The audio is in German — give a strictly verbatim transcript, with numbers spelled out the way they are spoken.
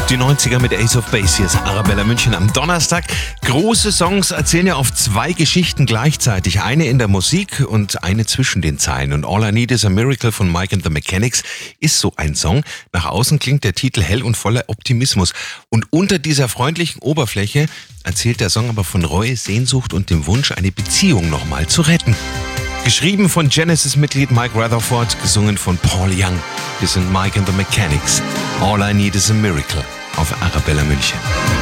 Die neunziger mit Ace of Base, hier ist Arabella München am Donnerstag. Große Songs erzählen ja oft zwei Geschichten gleichzeitig. Eine in der Musik und eine zwischen den Zeilen. Und All I Need Is a Miracle von Mike and the Mechanics ist so ein Song. Nach außen klingt der Titel hell und voller Optimismus. Und unter dieser freundlichen Oberfläche erzählt der Song aber von Reue, Sehnsucht und dem Wunsch, eine Beziehung nochmal zu retten. Geschrieben von Genesis-Mitglied Mike Rutherford, gesungen von Paul Young. Wir sind Mike and the Mechanics. All I Need Is a Miracle auf Arabella München.